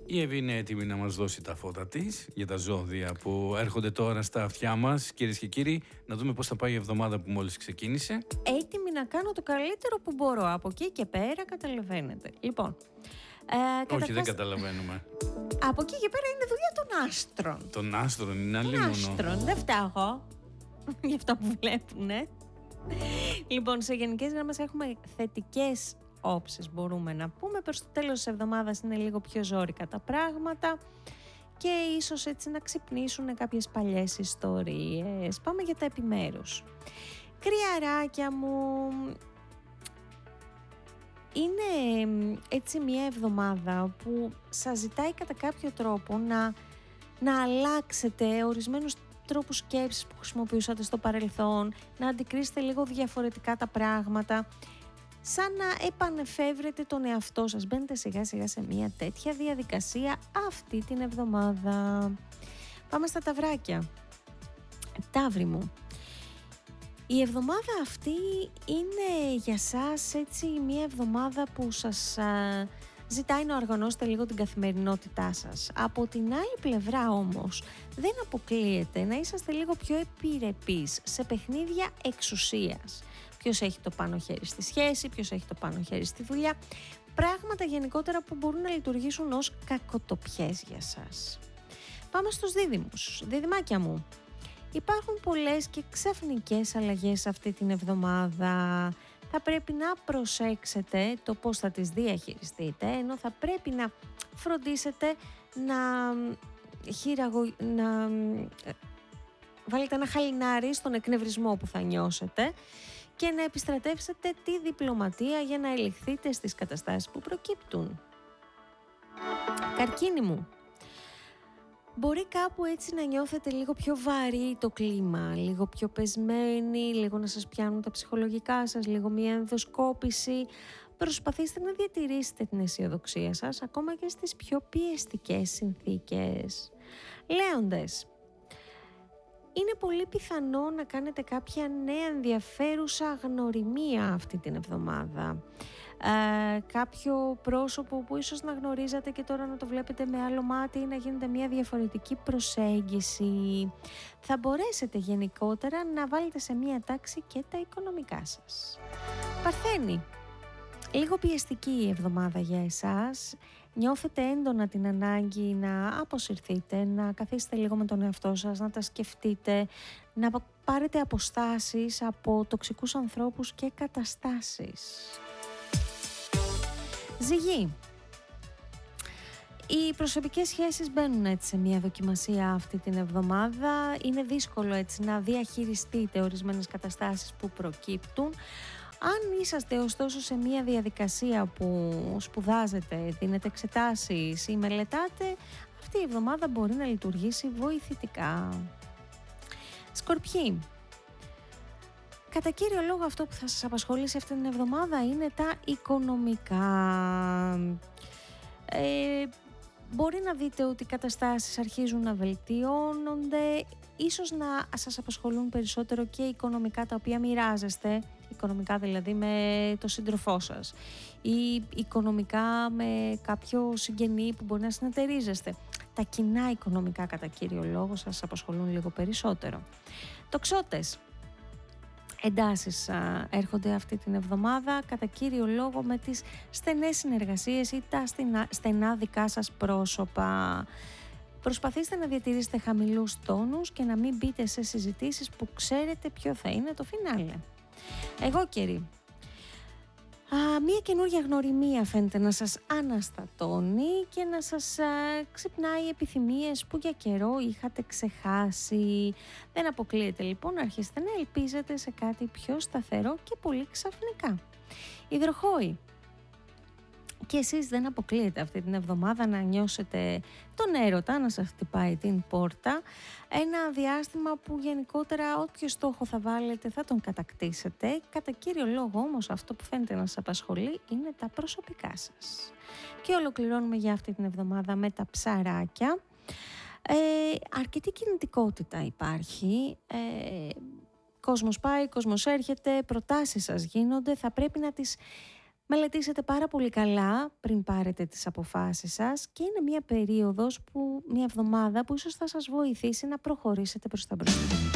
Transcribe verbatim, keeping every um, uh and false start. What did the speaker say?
Η Εύη είναι έτοιμη να μας δώσει τα φώτα της για τα ζώδια που έρχονται τώρα στα αυτιά μας. Κυρίες και κύριοι, να δούμε πώς θα πάει η εβδομάδα που μόλις ξεκίνησε. Έτοιμη να κάνω το καλύτερο που μπορώ. Από εκεί και πέρα καταλαβαίνετε. Λοιπόν, ε, καταρχάς, όχι, δεν καταλαβαίνουμε. Από εκεί και πέρα είναι δουλειά των άστρων. Των άστρων είναι άλλη Των μόνο. άστρων, δεν φταίω για αυτά που βλέπουνε. Λοιπόν, σε γενικές γραμμές έχουμε θετικές όψεις, μπορούμε να πούμε. Προς το τέλος της εβδομάδας είναι λίγο πιο ζόρικα τα πράγματα και ίσως έτσι να ξυπνήσουν κάποιες παλιές ιστορίες. Πάμε για τα επιμέρους. Κρυαράκια μου, είναι έτσι μια εβδομάδα που σας ζητάει κατά κάποιο τρόπο να, να αλλάξετε ορισμένους τρόπους σκέψης που χρησιμοποιούσατε στο παρελθόν, να αντικρίσετε λίγο διαφορετικά τα πράγματα, σαν να επανεφεύρετε τον εαυτό σας. Μπαίνετε σιγά σιγά σε μια τέτοια διαδικασία αυτή την εβδομάδα. Πάμε στα ταυράκια. Ταύροι μου, η εβδομάδα αυτή είναι για σας έτσι μια εβδομάδα που σας α, ζητάει να οργανώσετε λίγο την καθημερινότητά σας. Από την άλλη πλευρά όμως δεν αποκλείεται να είσαστε λίγο πιο επιρρεπείς σε παιχνίδια εξουσίας. Ποιος έχει το πάνω χέρι στη σχέση, ποιος έχει το πάνω χέρι στη δουλειά. Πράγματα γενικότερα που μπορούν να λειτουργήσουν ως κακοτοπιές για σας. Πάμε στους δίδυμους. Δίδυμάκια μου, υπάρχουν πολλές και ξαφνικές αλλαγές αυτή την εβδομάδα. Θα πρέπει να προσέξετε το πώς θα τις διαχειριστείτε, ενώ θα πρέπει να φροντίσετε να, χειραγω... να βάλετε ένα χαλινάρι στον εκνευρισμό που θα νιώσετε και να επιστρατεύσετε τη διπλωματία για να ελιχθείτε στις καταστάσεις που προκύπτουν. Καρκίνη μου, μπορεί κάπου έτσι να νιώθετε λίγο πιο βαρύ το κλίμα, λίγο πιο πεσμένοι, λίγο να σας πιάνουν τα ψυχολογικά σας, λίγο μια ενδοσκόπηση. Προσπαθήστε να διατηρήσετε την αισιοδοξία σας ακόμα και στις πιο πιεστικές συνθήκες. Λέοντες, είναι πολύ πιθανό να κάνετε κάποια νέα ενδιαφέρουσα γνωριμία αυτή την εβδομάδα. Ε, κάποιο πρόσωπο που ίσως να γνωρίζατε και τώρα να το βλέπετε με άλλο μάτι ή να γίνεται μια διαφορετική προσέγγιση. Θα μπορέσετε γενικότερα να βάλετε σε μια τάξη και τα οικονομικά σας. Παρθένη, λίγο πιεστική η εβδομάδα για εσάς. Νιώθετε έντονα την ανάγκη να αποσυρθείτε, να καθίσετε λίγο με τον εαυτό σας, να τα σκεφτείτε, να πάρετε αποστάσεις από τοξικούς ανθρώπους και καταστάσεις. Ζυγή, οι προσωπικές σχέσεις μπαίνουν έτσι σε μια δοκιμασία αυτή την εβδομάδα. Είναι δύσκολο έτσι να διαχειριστείτε ορισμένες καταστάσεις που προκύπτουν. Αν είσαστε ωστόσο σε μια διαδικασία που σπουδάζετε, δίνετε εξετάσεις ή μελετάτε, αυτή η εβδομάδα μπορεί να λειτουργήσει βοηθητικά. Σκορπιοί, κατά κύριο λόγο αυτό που θα σας απασχολήσει αυτή την εβδομάδα είναι τα οικονομικά. Ε, μπορεί να δείτε ότι οι καταστάσεις αρχίζουν να βελτιώνονται, ίσως να σας απασχολούν περισσότερο και οικονομικά τα οποία μοιράζεστε, οικονομικά δηλαδή με το σύντροφό σας ή οικονομικά με κάποιο συγγενή που μπορεί να συνεταιρίζεστε. Τα κοινά οικονομικά κατά κύριο λόγο σας απασχολούν λίγο περισσότερο. Τοξότες, εντάσεις α, έρχονται αυτή την εβδομάδα κατά κύριο λόγο με τις στενές συνεργασίες ή τα στενά, στενά δικά σας πρόσωπα. Προσπαθήστε να διατηρήσετε χαμηλούς τόνους και να μην μπείτε σε συζητήσεις που ξέρετε ποιο θα είναι το φινάλε. Εγώ καιρή. Α, μία καινούργια γνωριμία φαίνεται να σας αναστατώνει και να σας α, ξυπνάει επιθυμίες που για καιρό είχατε ξεχάσει. Δεν αποκλείεται λοιπόν να αρχίσετε να ελπίζετε σε κάτι πιο σταθερό και πολύ ξαφνικά. Υδροχόοι, και εσείς δεν αποκλείεται αυτή την εβδομάδα να νιώσετε τον έρωτα να σας χτυπάει την πόρτα. Ένα διάστημα που γενικότερα όποιο στόχο θα βάλετε θα τον κατακτήσετε. Κατά κύριο λόγο όμως αυτό που φαίνεται να σας απασχολεί είναι τα προσωπικά σας. Και ολοκληρώνουμε για αυτή την εβδομάδα με τα ψαράκια. Ε, αρκετή κινητικότητα υπάρχει. Ε, κόσμος πάει, κόσμος έρχεται, προτάσεις σας γίνονται. Θα πρέπει να τις Μελετήσετε πάρα πολύ καλά πριν πάρετε τις αποφάσεις σας και είναι μια περίοδος που, μια εβδομάδα που ίσως θα σας βοηθήσει να προχωρήσετε προς τα μπρος.